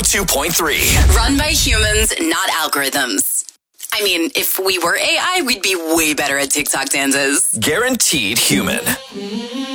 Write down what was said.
102.3. Run by humans, not algorithms. I mean, if we were AI, we'd be way better at TikTok dances. Guaranteed human.